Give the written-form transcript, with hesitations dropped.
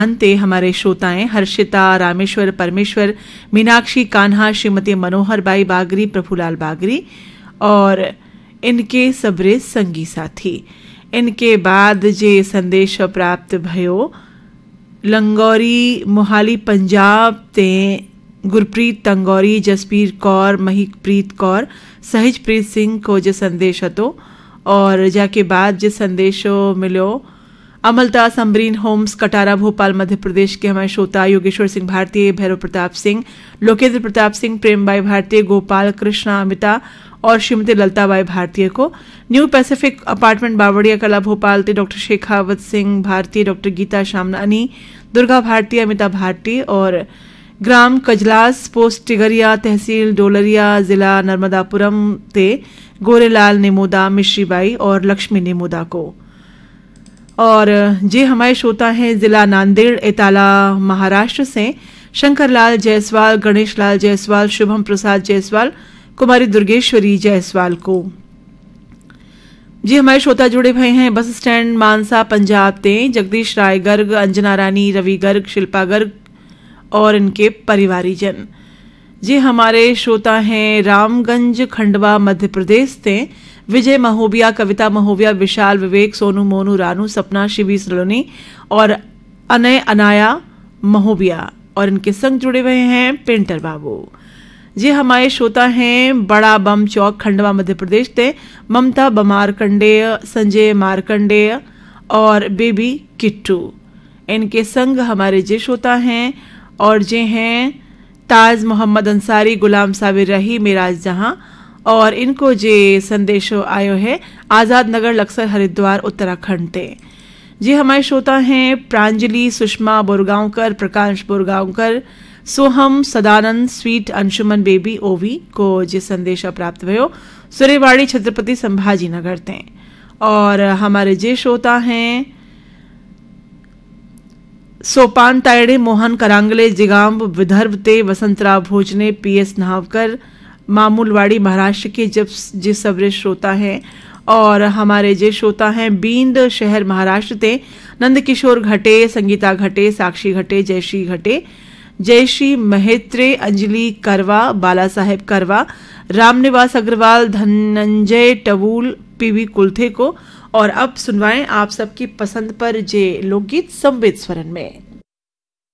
अंते हमारे श्रोताएं हर्षिता, रामेश्वर, परमेश्वर, मीनाक्षी, कान्हा, श्रीमती मनोहर बाई बागरी, प्रभुलाल बागरी और इनके सबरे संगी साथी। इनके बाद जे संदेश प्राप्त भयो लंगौरी मोहाली पंजाब ते गुरप्रीत तंगौरी, जसबीर कौर, महिकप्रीत कौर, सहजप्रीत सिंह को जो संदेश हतो और जाके बाद जो संदेशो मिलो अमलता समरीन होम्स, कटारा, भोपाल, मध्य प्रदेश के हमारे श्रोता योगेश्वर सिंह भारतीय, भैरव प्रताप सिंह, लोकेंद्र प्रताप सिंह, प्रेमबाई भारतीय, गोपाल कृष्णा अमिता और श्रीमती ललताबाई भारतीय को न्यू पैसिफिक अपार्टमेंट बावड़िया कला भोपाल ते डॉक्टर शेखावत सिंह भारतीय, डॉक्टर गीता शामनानी, दुर्गा भारती, अमिता भारती और ग्राम कजलास, पोस्ट टिगरिया, तहसील डोलरिया, जिला नर्मदापुरम ते गोरेलाल नेमोदा, मिश्रीबाई और लक्ष्मी नेमोदा को। और जे हमारे श्रोता हैं जिला नांदेड़ एताला महाराष्ट्र से शंकरलाल जायसवाल, गणेश लाल जायसवाल, शुभम प्रसाद जायसवाल, कुमारी दुर्गेश्वरी जायसवाल को। जी हमारे श्रोता जुड़े भए हैं बस स्टैंड मानसा पंजाब ते जगदीश राय गर्ग, अंजना रानी, रवि गर्ग, शिल्पा गर्ग और इनके परिवारीजन। जी हमारे श्रोता हैं रामगंज खंडवा मध्य प्रदेश से विजय महोबिया, कविता महोबिया, विशाल, विवेक, सोनू, मोनू, रानू, सपना, शिवी सलोनी और अनय अनाया महोबिया और इनके संग जुड़े हुए हैं पेंटर बाबू। जी हमारे श्रोता हैं बड़ा बम चौक खंडवा मध्य प्रदेश से ममता बमारकंडेय, संजय मारकंडेय और बेबी किट्टू। इनके संग हमारे जे श्रोता हैं और जे हैं ताज मोहम्मद अंसारी, गुलाम साबिर रही, मिराज जहां और इनको जे संदेश आयो है आजाद नगर लक्सर हरिद्वार उत्तराखंड ते। जी हमारे श्रोता हैं प्रांजलि, सुषमा बोरगांवकर, प्रकाश बोरगांवकर, सोहम, सदानंद, स्वीट, अंशुमन बेबी ओवी को जे संदेश प्राप्त भयो सुरेवाड़ी छत्रपति संभाजी नगर ते। और हमारे जे श्रोता हैं सोपान तायड़े, मोहन करांगले, जिगांब विदर्भ ते, वसंतराव भोजने, पीएस नावकर, मामूलवाड़ी महाराष्ट्र के जब जे सबरे श्रोता हैं। और हमारे जे श्रोता हैं बींद शहर महाराष्ट्र ते नंदकिशोर घटे, संगीता घटे, साक्षी घटे, जयश्री घटे, जयश्री महेत्रे, अंजलि करवा, बाला साहेब करवा, रामनिवास अग्रवाल, धनंजय टवूल, पीवी कुलथे को। और अब सुनवाएं आप सबकी पसंद पर जे लोकगीत संवेद स्वरन में।